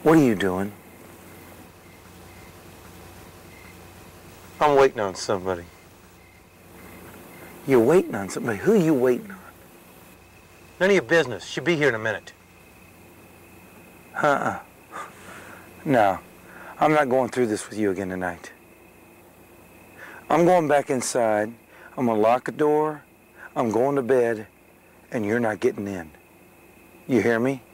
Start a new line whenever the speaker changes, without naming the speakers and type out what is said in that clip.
What are you doing?
I'm waiting on somebody.
You're waiting on somebody. Who are you waiting on?
None of your business. She'll be here in a minute.
No, I'm not going through this with you again tonight. I'm going back inside. I'm going to lock the door. I'm going to bed, and you're not getting in. You hear me?